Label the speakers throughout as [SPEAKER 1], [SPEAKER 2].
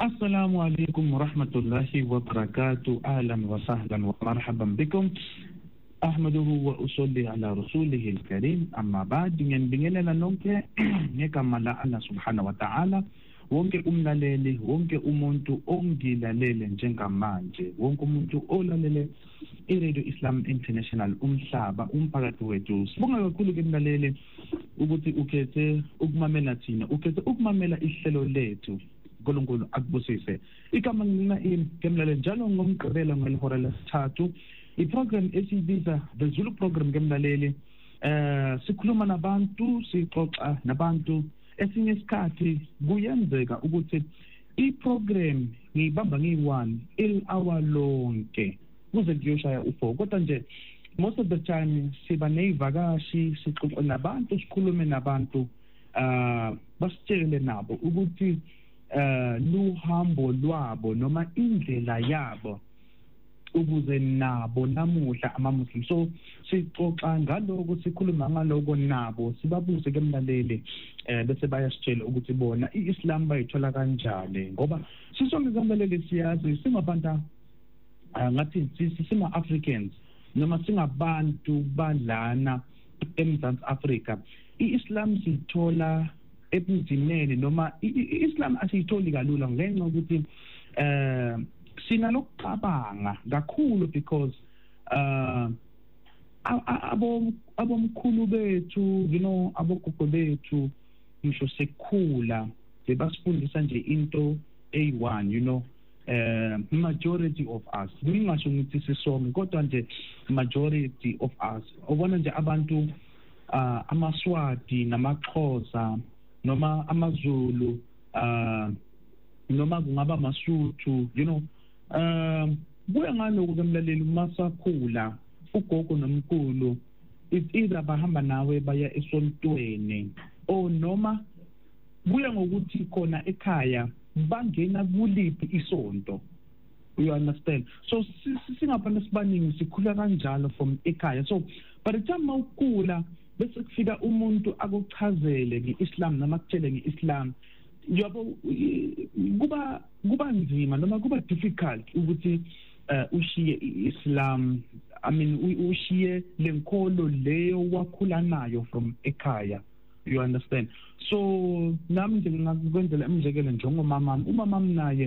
[SPEAKER 1] السلام عليكم ورحمة الله وبركاته. أهلا وسهلا ومرحبا بكم. أحمده وأصلي على رسوله الكريم. أما بعد nginibingelela nonke ngegama la Allah subhanahu wa ta'ala. Wonke umlaleli, wonke umuntu ongilalele njengamanje, wonke umuntu olalele iRadio Islam International umhlaba umphakathi wethu. Sibonga kakhulu ke mlaleli ukuthi ukhethe ukumamela thina, ukhethe ukumamela ihlelo lethu. Nkulunkulu akubusise. Igama ngina ngemlaleli njalo ngomgqibelo ngelihora lesithathu. I-program esiyibiza the Zulu program ngemlaleli. Sikhuluma nabantu, sixoxa nabantu. Esinye isikhathi kuyenzeka ukuthi i-program ngiyibamba ngiyi-1 il-hour lonke kuze kuyoshaya u-4, kodwa nje most of the time siba ney'vakashi, sixoxe nabantu, sikhulume nabantu, basitshele nabo ukuthi luhambo lwabo noma indlela yabo ukuze nabo namuhla ama-Muslim. So sixoxa ngaloko, sikhuluma ngaloko nabo, sibabuze ke mlaleli bese bayasitshela ukuthi bona i-Islam bayithola kanjani, ngoba sisonke kamlaleli siyazi singabantu ngathi sima-Africans noma singabantu balana eMzansi Afrika. I-Islam siyithola ebunzimeni noma i-Islam asiyitholi kalula ngenxa ukuthi sinalokucabanga kakhulu because abomkhulu bethu, abogogo bethu ngisho sekukhula bebasifundisa nje into eyi-1, majority of us, ngingasho ngithi sisonke kodwa nje majority of us, ubona nje abantu amaSwati namaXhosa noma amaZulu noma kungaba amasuthu, kuya ngaloko ke mlaleli, masakhula ugogo nomkhulu it's either bahamba nawe baya esontweni o noma kuya ngokuthi khona ekhaya bangena kuliphi isonto, you understand. So singabantu sibaningi sikhula kanjalo from ekhaya. So by the time mawukhula bese kufika umuntu akuchazele ngeIslam noma akutshele ngeIslam, yabo kuba nzima noma kuba difficult ukuthi ushiye iIslam, ushiye lenkolo leyo wakhula nayo from ekhaya, you understand. So nami nje ngingakwenzela umzekelo njengomama, umama naye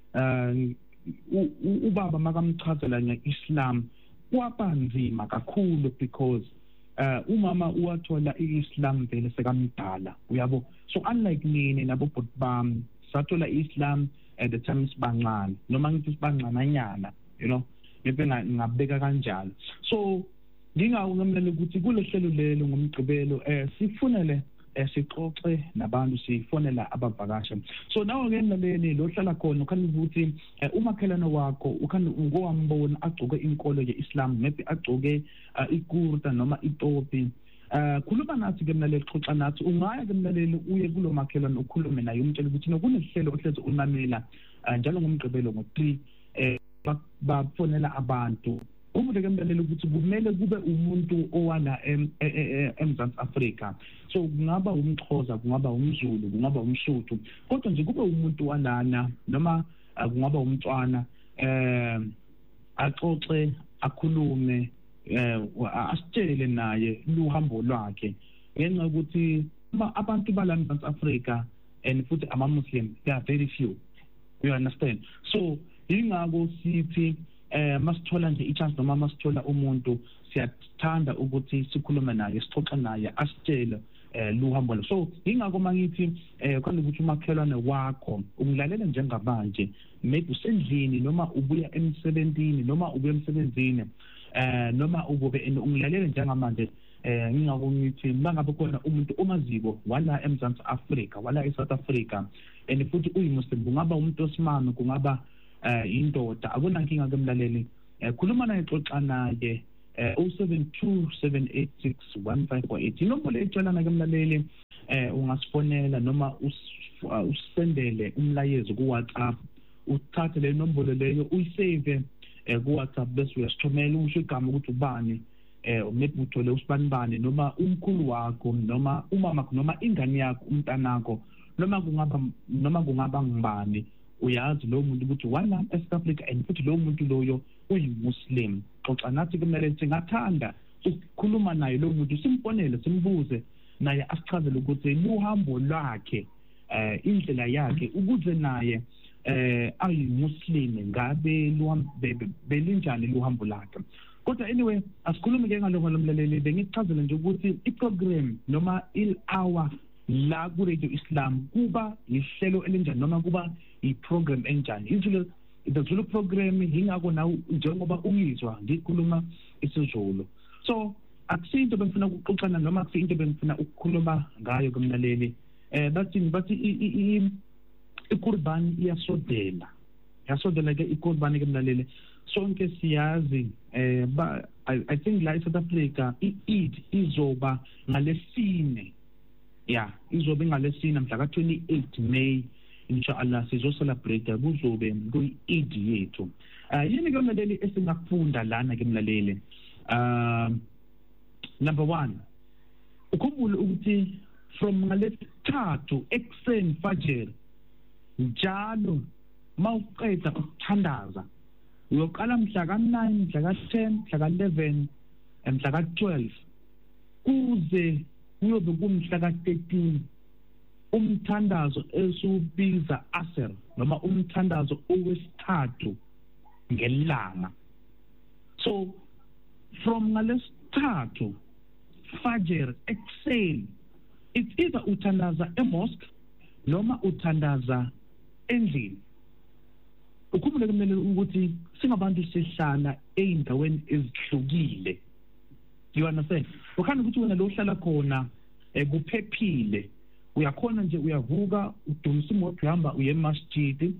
[SPEAKER 1] ubaba makamchazela ngeIslam kwaba nzima kakhulu because umama uwathola iIslam vele sekamdala, uyabo. So unlike mina nabo bhuti bami sathola iIslam at the time sibancane noma ngithi sibancananyana, ngibe ngabeka kanjalo. So ngingawungamlela ukuthi kulehlelo lelo ngomgqibelo sifunele sixoxe nabantu, sifonela abavakasha. So nawo ke mlaleli lo hlala khona ukhani ukuthi umakhelane wakho ukhani ngowambona agcoke inkolo yeIslam, maybe agcoke ikurta noma itopi, khuluma nathi ke mlaleli, xoxa nathi. Ungaya ke mlaleli uye kulo makhelane ukhulume naye umtshela ukuthi kunehlelo ohleze unamela njalo ngomgqibelo ngo3 bafonela abantu. Umuntu ke mlaleli ukuthi kumele kube umuntu owala eMzansi Afrika, so kungaba umXhosa, kungaba umZulu, kungaba umSuthu, kodwa nje kube umuntu walana noma kungaba umNtswana, axoxe, akhulume, asitshele naye luhambo lwakhe, ngenxa ukuthi abantu bala eMzansi Afrika and futhi ama-Muslim they are very few, you understand. So ingako sithi masithola nje i-chance noma masithola umuntu siyathanda ukuthi sikhulume naye, sixoxe naye, asitshele luhambo. So ingako mangithi khona ukuthi umakhelwane wakho umlalela njengabanje, maybe usendlini noma ubuya emsebenzini noma ubuya emsebenzini noma ukube umlalela njengamanje, ngingako ngithi mangabe khona umuntu omaziko wala eMzansi Afrika, wala eSouth Africa and futhi uyimuslim, kungaba umuntu osimame, kungaba indoda, akunankinga ke mlaleli, khuluma naye, xoxa naye 0727861548. inombolo etshelana ke mlaleli, ungasifonela noma usendele umlayezo ku-WhatsApp, uthathe le nombolo leyo uyisave ku-WhatsApp bese uyasithumela usho igama ukuthi ubani, maybe uthole usibanibani noma umkhulu wakho noma umama noma ingane yakho, umntanakho, noma kungaba ngubani uyazi lo muntu ukuthi wala eSouth Africa and futhi lo muntu loyo uyimuslim xoxa nathi ke mlaleli singathanda ukukhuluma naye lo muntu simfonele simbuze naye asichazele ukuthi luhambo lwakhe indlela yakhe ukuze naye ayimuslim ngabe belinjani luhambo lakhe. Kodwa anyway asikhulume ke ngalokho lomlaleli bengichazela nje ukuthi iprogram noma il-hour la ku Radio Islam kuba ihlelo elinjani noma kuba iprogram enjani. Izolo the Zulu program ingako nawo njengoba ungizwa ngikhuluma isiZulu. So akusinto bengifuna ukuxoxana noma akusinto bengifuna ukukhuluma ngayo kumlaleli. Bathi iqurban iyasodela ke iqurban ke mlaleli sonke siyazi I think la South Africa i-Eid izoba ngalesine izobe ngalesine mhla ka 28 May inshallah sizo celebrate kuzobe kuyi-Eid yethu. Yini ke mlaleli esingakufunda lana ke mlaleli? Number 1 ukhumbule ukuthi from ngalesithathu ekuseni fajr njalo mawuqeda ukuthandaza uyoqala mhla ka9 mhla ka10 mhla ka11 mhla ka12 kuze kuyobe kumhla ka13 umthandazo esubiza asr noma umthandazo owesithathu ngelanga. So from ngalesithathu fajr ekuseni it's either uthandaza emosque noma uthandaza endlini. Ukhumbule kumele ukuthi singabantu sihlala eindaweni ezihlukile. You understand? Ukhona ukuthi wena lo hlala khona kuphephile. Uyakhona nje uyavuka udumisa imoto uhamba uye emasjid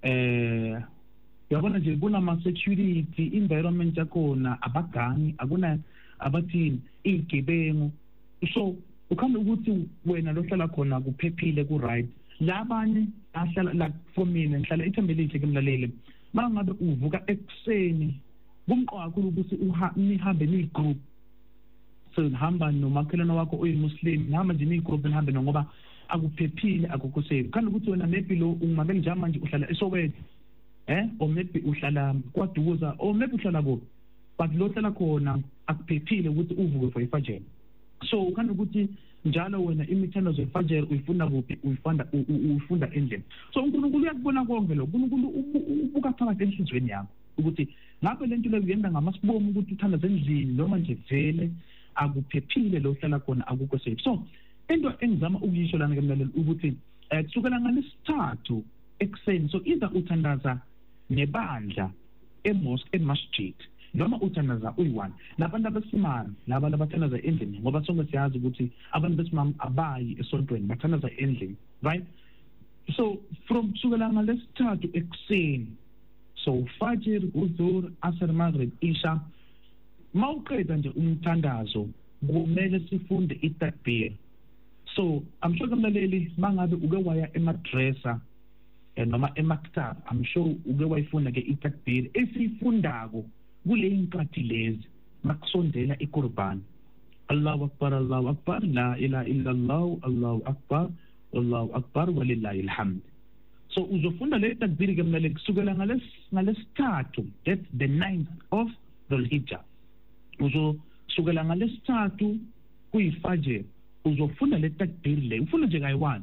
[SPEAKER 1] uyabona nje kunama security environment yakhona abagangi akuna abathini igebengu. So ukhona ukuthi wena lo hlala khona kuphephile ku right. Labanye ahlala la for mina ngihlala eThembelihle ke mlaleli mangabe uvuka ekuseni kumqoqa kakhulu ukuthi nihambe nigroup so nihamba nomakhelwane wakho oyimuslim nihamba nje nigroup nihambe ngoba akuphephile akukho safe. Kanti ukuthi wena maybe lo ungabe njama manje uhlala eSoweto or maybe uhlala kwaDukuza or maybe uhlala kuphi but lo hlala khona akuphephile ukuthi uvuke for ifajr. So kanti ukuthi njalo wena imithandazo yefajr uyifunda kuphi uyifunda endlini. So uNkulunkulu uyakubona konke lo. uNkulunkulu ubuka phakathi enhlizweni yakho ukuthi ngabe lento le uyenza ngamasibomu ukuthi uthandaze endlini noma nje vele akuphephile lo hlala khona akukho safe. So into engizama ukuyisho lana ke mlaleli ukuthi kusukela ngalesithathu ekuseni so either uthandaza nebandla emosque emasjid noma uthandaza uyi-1 nabantu abesimame nabantu abathandaza endlini ngoba sonke siyazi ukuthi abantu besimame abayi esontweni bathandaza endlini, right? So from kusukela ngalesithathu ekuseni so fajr udhur asr maghrib isha mawuqeda nje umthandazo kumele sifunde itakbir. So I'm sure kumlaleli mangabe uke waya emadrasa noma emaktab I'm sure uke wayifunda ke itakbir esifundako kule inkathi lezi makusondela iqurban. Allahu akbar la ilaha illa Allah Allahu akbar wallahu akbar walillahi alhamd. So uzofunda le takbir ke mlaleli kusukela ngalesithathu that's the 9th of Dhul-Hijjah. Uzosukela ngalesithathu kuyifajr uzofunda le takbir le ufunda nje kayi-1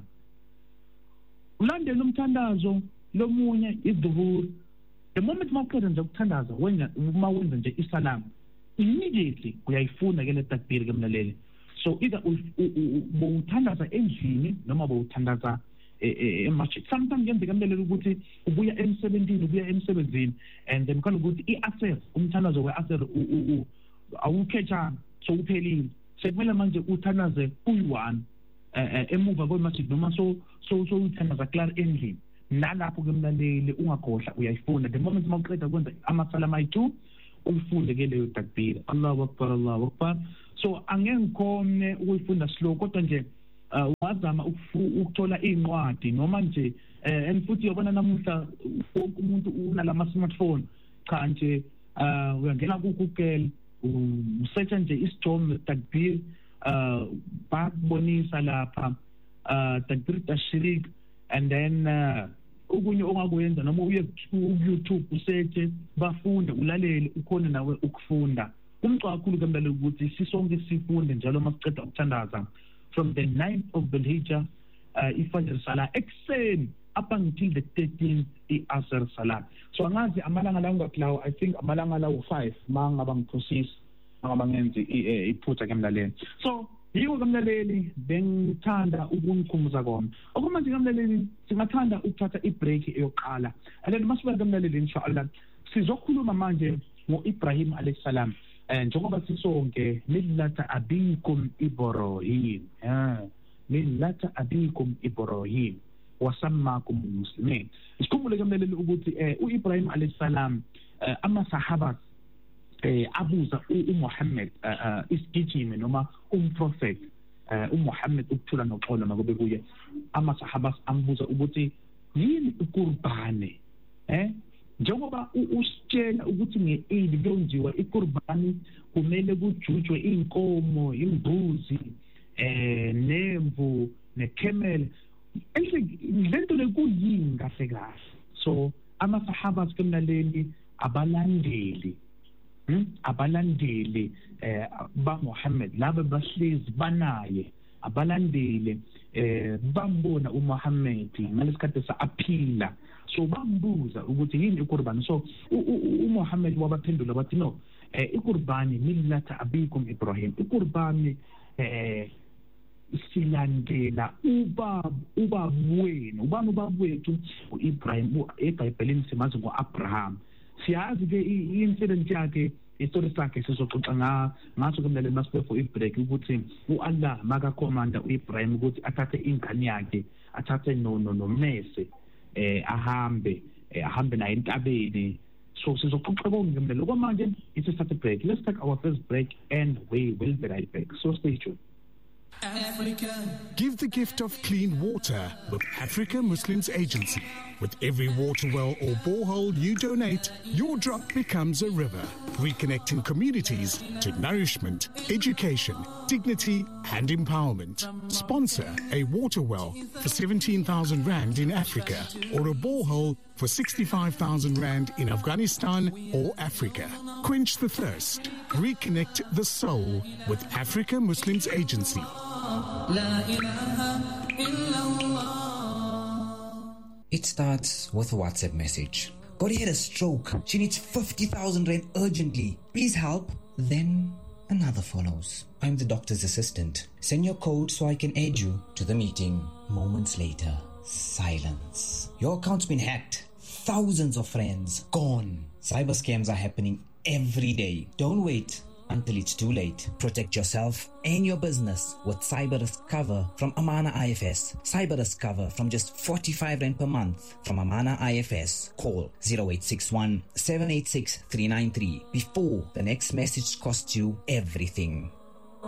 [SPEAKER 1] ulandela umthandazo lomunye idhuhur. The moment mawuqeda nje ukuthandaza wenza nje isalam immediately uyayifunda ke le takbir ke mlaleli. So either uthandaza endlini noma uthandaza emasjid. Sometimes kuyenzeka mlaleli ukuthi ubuya emsebenzini and then khona ukuthi i-asr umthandazo we-asr awukhetha so uphelile sekumele manje uthandaze uyi-1 emuva kwemasjid noma so uthandaza clear endlini. Nalapho ke mlaleli ungakhohlwa uyayifunda the moment mawuqeda kwenza amasalama ayi-2 uyifunde ke leyo takbir Allahu akbar Allahu akbar. So angeke ngikhone ukuyifunda slow kodwa nje wazama ukuthola incwadi noma nje and futhi uyabona namuhla umuntu unalama smartphone cha nje uyangena ku Google usearch nje isijom takbir bakubonisa lapha takbir tashrik and then okunye ongakwenza noma uye ku-YouTube usearch bafunde ulalele ukhona nawe ukufunda. Umcwa kakhulu ke mlaleli ukuthi sisonke sifunde njalo masiceda ukuthandaza from the 9th of Dhul-Hijjah ifajr salah ekuseni up until the 13th i-Asr salah. So angazi amalanga lawo ngakulawo, I think amalanga lawo 5 mangaba ngiphosisa mangaba ngenzi iphutha ke mlaleli. So yiwo ke mlaleli bengithanda ukunikhumbuza kona. Okumanje ke mlaleli singathanda ukuthatha i-break eyoqala. And then masibuya ke mlaleli inshallah sizokhuluma manje ngo-Ibrahim alayhi salam. Njengoba sisonke millata abikum Ibrahim, millata abikum Ibrahim wasammakum muslimin. Isikhumbule ke mlaleli ukuthi u-Ibrahim alayhi salam amasahaba abuza uMuhammad isigijimi noma umprofet uMuhammad ukuthula noxolo makube kuye, amasahaba ambuza ukuthi yini ukurbane njengoba usitshela ukuthi nge-Eid kuyonziwa ikurbani kumele kujujwe inkomo, imbuzi, nemvu, nekemel. Lento le kuyini kahle kahle. So amasahaba skumlaleli abalandeli ba Muhammad laba bahlezi banaye abalandeli bambona uMuhammad ngalesikhathi aphila. So bambuza ukuthi yini iqurbani. So uMuhammad wabaphendula bathi no, iqurbani millata abikum Ibrahim. Iqurbani silandela ubaba wenu. Ubani ubaba wethu uIbrahim? eBhayibhelini simazi ngo-Abraham. Siyazi ke i-incident yakhe, istory sakhe sizoxoxa ngaso ke mlaleli masibe for i-break ukuthi uAllah makakhomanda uIbrahim ukuthi athathe ingane yakhe, athathe nomese ahambe naye entabeni. So sizoxoxa konke mlaleli. Okwamanje it's a break. Let's take our first break and we will be right back. So stay tuned.
[SPEAKER 2] Africa. Give the gift of clean water with Africa Muslims Agency. With every water well or borehole you donate, your drop becomes a river, reconnecting communities to nourishment, education, dignity and empowerment. Sponsor a water well for 17,000 Rand in Africa or a borehole for 65,000 Rand in Afghanistan or Africa. Quench the thirst. Reconnect the soul with Africa Muslims Agency.
[SPEAKER 3] It starts with a WhatsApp message. Godi had a stroke. She needs 50,000 Rand urgently. Please help. Then another follows. I'm the doctor's assistant. Send your code so I can add you to the meeting. Moments later, silence. Your account's been hacked. Thousands of friends gone. Cyber scams are happening every day. Don't wait until it's too late. Protect yourself and your business with cyber risk cover from Amana IFS. Cyber risk cover from just 45 Rand per month from Amana IFS. Call 0861 786 393 before the next message costs you everything.